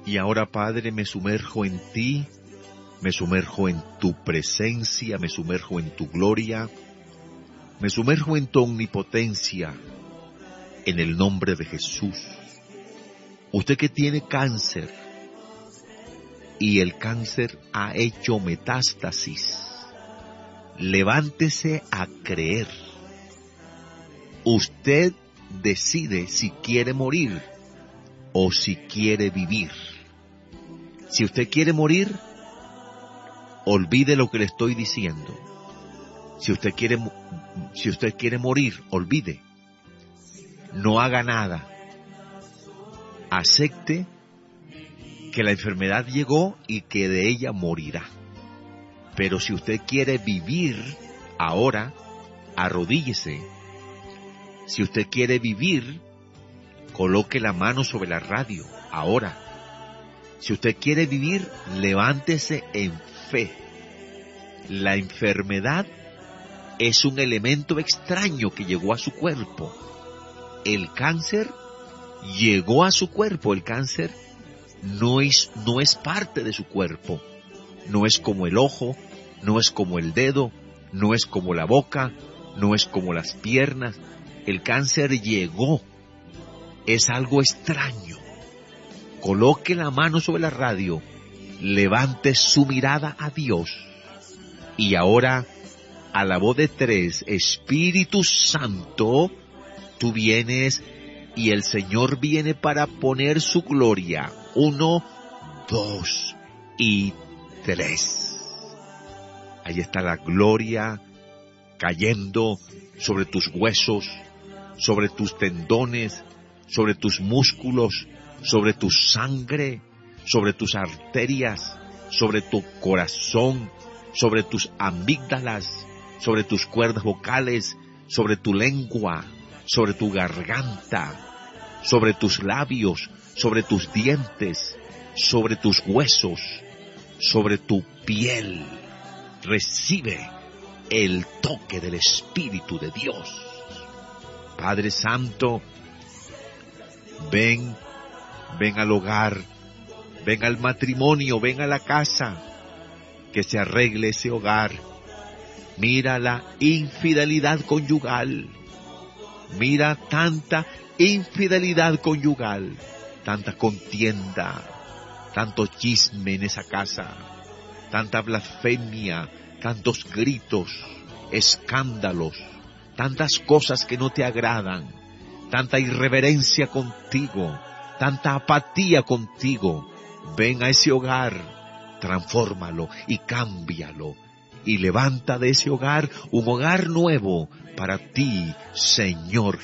Y ahora, Padre, me sumerjo en ti, me sumerjo en tu presencia, me sumerjo en tu gloria, me sumerjo en tu omnipotencia, en el nombre de Jesús. Usted que tiene cáncer y el cáncer ha hecho metástasis, levántese a creer. Usted decide si quiere morir o si quiere vivir. Si usted quiere morir, olvide lo que le estoy diciendo. Si usted quiere morir, olvide. No haga nada. Acepte que la enfermedad llegó y que de ella morirá. Pero si usted quiere vivir ahora, arrodíllese. Si usted quiere vivir, coloque la mano sobre la radio ahora. Si usted quiere vivir, levántese en fe. La enfermedad es un elemento extraño que llegó a su cuerpo. El cáncer llegó a su cuerpo. El cáncer no es parte de su cuerpo. No es como el ojo, no es como el dedo, no es como la boca, no es como las piernas. El cáncer llegó. Es algo extraño. Coloque la mano sobre la radio, levante su mirada a Dios. Y ahora, a la voz de 3, Espíritu Santo, tú vienes y el Señor viene para poner su gloria. 1, 2 y 3. Ahí está la gloria cayendo sobre tus huesos, sobre tus tendones, sobre tus músculos, sobre tu sangre, sobre tus arterias, sobre tu corazón, sobre tus amígdalas, sobre tus cuerdas vocales, sobre tu lengua, sobre tu garganta, sobre tus labios, sobre tus dientes, sobre tus huesos, sobre tu piel. Recibe el toque del Espíritu de Dios. Padre Santo, ven al hogar, ven al matrimonio, ven a la casa, que se arregle ese hogar. Mira la infidelidad conyugal, mira tanta infidelidad conyugal, tanta contienda, tanto chisme en esa casa, tanta blasfemia, tantos gritos, escándalos, tantas cosas que no te agradan, tanta irreverencia contigo, tanta apatía contigo. Ven a ese hogar, transfórmalo y cámbialo, y levanta de ese hogar un hogar nuevo para ti, Señor